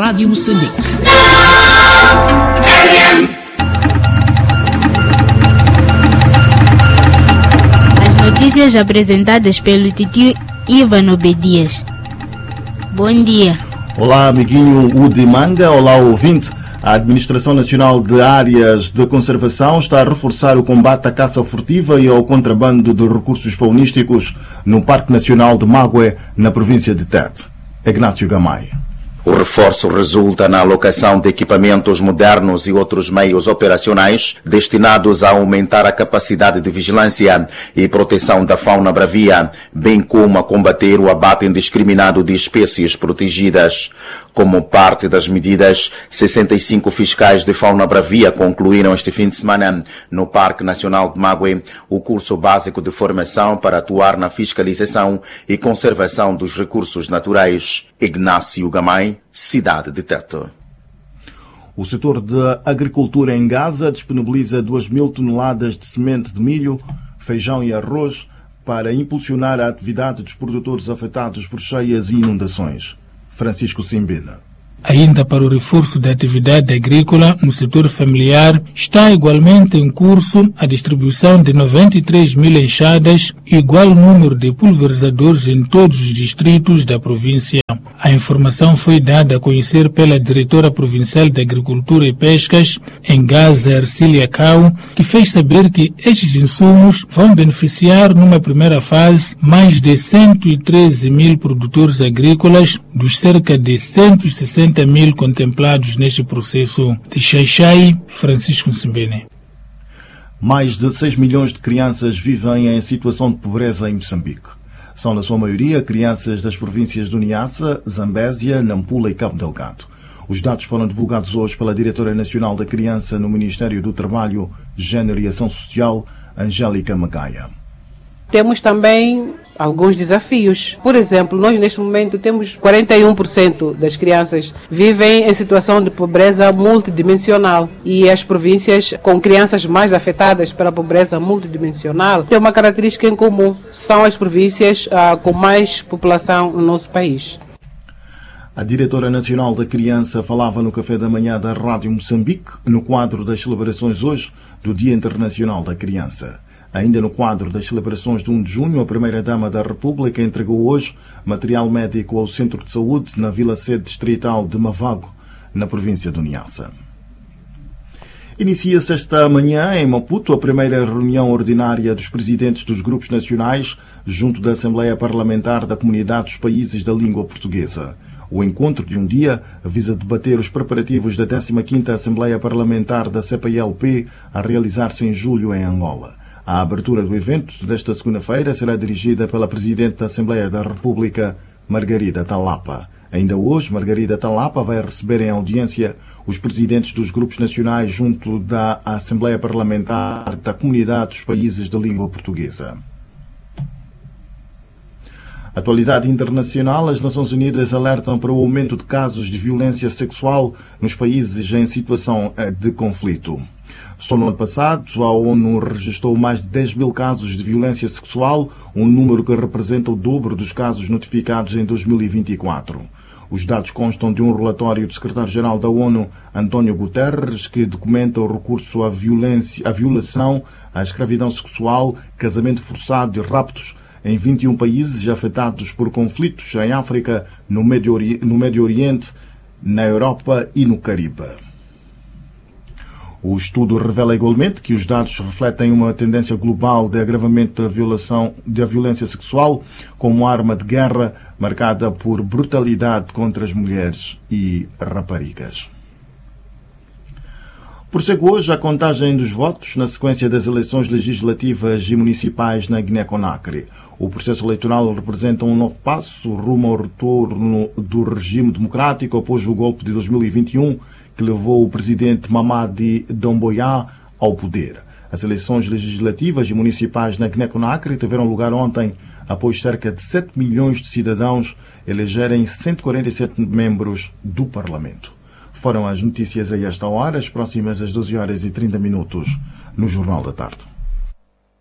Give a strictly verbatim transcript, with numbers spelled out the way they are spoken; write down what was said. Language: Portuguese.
Rádio Moçambique. As notícias apresentadas pelo titio Ivan Obedias. Bom dia. Olá, amiguinho Udimanga. Olá, ouvinte. A Administração Nacional de Áreas de Conservação está a reforçar o combate à caça furtiva e ao contrabando de recursos faunísticos no Parque Nacional de Magué, na província de Tete. Ignácio Gamay. O reforço resulta na alocação de equipamentos modernos e outros meios operacionais destinados a aumentar a capacidade de vigilância e proteção da fauna bravia, bem como a combater o abate indiscriminado de espécies protegidas. Como parte das medidas, sessenta e cinco fiscais de fauna bravia concluíram este fim de semana no Parque Nacional de Magué o curso básico de formação para atuar na fiscalização e conservação dos recursos naturais. Ignácio Gamay, cidade de Tete. O setor da agricultura em Gaza disponibiliza duas mil toneladas de semente de milho, feijão e arroz para impulsionar a atividade dos produtores afetados por cheias e inundações. Francisco Simbena. Ainda para o reforço da atividade agrícola no setor familiar, está igualmente em curso a distribuição de noventa e três mil enxadas e igual número de pulverizadores em todos os distritos da província. A informação foi dada a conhecer pela diretora provincial de Agricultura e Pescas em Gaza, Ercília Cao, que fez saber que estes insumos vão beneficiar numa primeira fase mais de cento e treze mil produtores agrícolas dos cerca de cento e sessenta mil contemplados neste processo. De Xaixai, Francisco Simbene. Mais de seis milhões de crianças vivem em situação de pobreza em Moçambique. São, na sua maioria, crianças das províncias do Niassa, Zambésia, Nampula e Cabo Delgado. Os dados foram divulgados hoje pela Diretora Nacional da Criança no Ministério do Trabalho, Gênero e Ação Social, Angélica Magaia. Temos também alguns desafios. Por exemplo, nós neste momento temos quarenta e um por cento das crianças vivem em situação de pobreza multidimensional e as províncias com crianças mais afetadas pela pobreza multidimensional têm uma característica em comum. São as províncias ah, com mais população no nosso país. A Diretora Nacional da Criança falava no café da manhã da Rádio Moçambique no quadro das celebrações hoje do Dia Internacional da Criança. Ainda no quadro das celebrações de um de junho, a Primeira-Dama da República entregou hoje material médico ao Centro de Saúde na Vila-Sede Distrital de Mavago, na província do Niassa. Inicia-se esta manhã em Maputo a primeira reunião ordinária dos presidentes dos grupos nacionais junto da Assembleia Parlamentar da Comunidade dos Países da Língua Portuguesa. O encontro de um dia visa debater os preparativos da décima quinta Assembleia Parlamentar da C P L P a realizar-se em julho em Angola. A abertura do evento desta segunda-feira será dirigida pela Presidente da Assembleia da República, Margarida Talapa. Ainda hoje, Margarida Talapa vai receber em audiência os presidentes dos grupos nacionais junto da Assembleia Parlamentar da Comunidade dos Países da Língua Portuguesa. Atualidade internacional, as Nações Unidas alertam para o aumento de casos de violência sexual nos países em situação de conflito. Só no ano passado, a ONU registrou mais de dez mil casos de violência sexual, um número que representa o dobro dos casos notificados em dois mil e vinte e quatro. Os dados constam de um relatório do secretário-geral da ONU, António Guterres, que documenta o recurso à violência, à violação, à escravidão sexual, casamento forçado e raptos em vinte e um países afetados por conflitos em África, no Médio Oriente, no Médio Oriente, na Europa e no Caribe. O estudo revela igualmente que os dados refletem uma tendência global de agravamento da violação, da violência sexual como arma de guerra marcada por brutalidade contra as mulheres e raparigas. Prossegue hoje a contagem dos votos na sequência das eleições legislativas e municipais na Guiné-Conakry. O processo eleitoral representa um novo passo rumo ao retorno do regime democrático após o golpe de dois mil e vinte e um que levou o presidente Mamadi Doumbouya ao poder. As eleições legislativas e municipais na Guiné-Conakry tiveram lugar ontem após cerca de sete milhões de cidadãos elegerem cento e quarenta e sete membros do Parlamento. Foram as notícias a esta hora, as próximas às doze horas e trinta minutos no Jornal da Tarde.